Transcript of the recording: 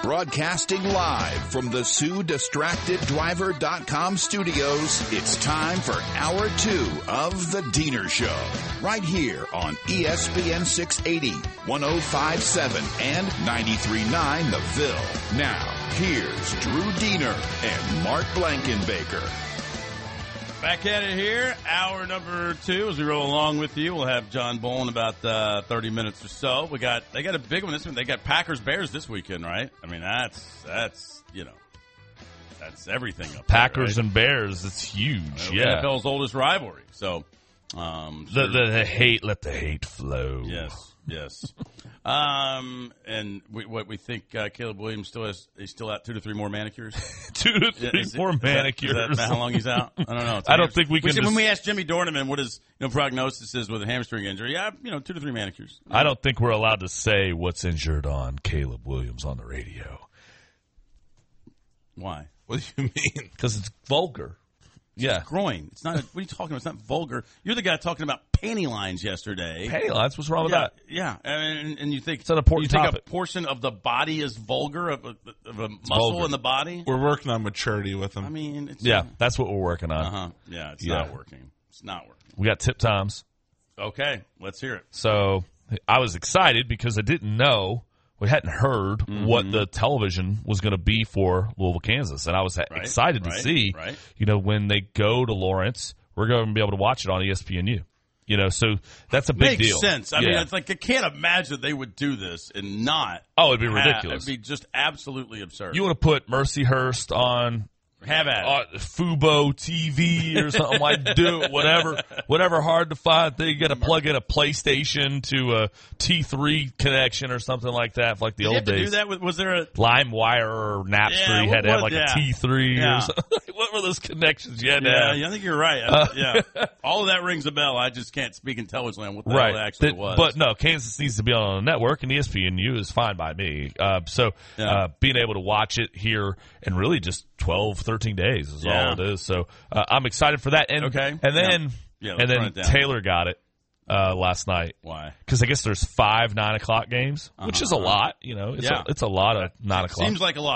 Broadcasting live from the SueDistractedDriver.com studios, it's time for Hour 2 of The Diener Show. Right here on ESPN 680, 105.7, and 93.9 The Ville. Now, here's Drew Diener and Mark Blankenbaker. Back at it here, hour number 2. As we roll along with you, we'll have John Bull in about 30 minutes or so. They got a big one this week. They got Packers-Bears this weekend, right? I mean, that's everything up Packers there, right? and Bears, it's huge. Yeah, NFL's oldest rivalry. So, the hate, let the hate flow. Yes. And what we think, Caleb Williams still out 2 to 3 more manicures. 2 to 3 more manicures. Is that how long he's out? I don't know. I don't think we can. When we asked Jimmy Dornaman what his prognosis is with a hamstring injury, 2 to 3 manicures. I don't think we're allowed to say what's injured on Caleb Williams on the radio. Why? What do you mean? Because it's vulgar. It's groin. It's not. What are you talking about? It's not vulgar. You're the guy talking about panty lines yesterday. Panty lines? What's wrong with that? Yeah, and you think it's an important topic. A portion of the body is vulgar of a muscle vulgar in the body? We're working on maturity with him. I mean, that's what we're working on. Yeah, it's not working. It's not working. We got tip times. Okay, let's hear it. So I was excited because I didn't know. We hadn't heard what the television was going to be for Louisville, Kansas, and I was excited to see. Right. When they go to Lawrence, we're going to be able to watch it on ESPNU. So that's a big deal. Makes sense. I mean, it's like I can't imagine they would do this and not. Oh, it'd be ridiculous. It'd be just absolutely absurd. You want to put Mercyhurst on? Have at it. Fubo TV or something like do it, whatever hard to find thing. You got to plug in a PlayStation to a T3 connection or something like that, like the old days. Do that? Was there a LimeWire or Napster? Yeah, you had to have like yeah. a T3 Yeah. or something. What were those connections you had to Yeah, have? I think you're right. All of that rings a bell. I just can't speak intelligently on what the hell it actually was. But no, Kansas needs to be on a network, and ESPNU is fine by me. Being able to watch it here and really just 12, 13 days is all it is. So I'm excited for that. And then Taylor got it last night. Why? Because I guess there's 5 9 o'clock games, which is a lot. It's a lot of 9 o'clock. Seems like a lot.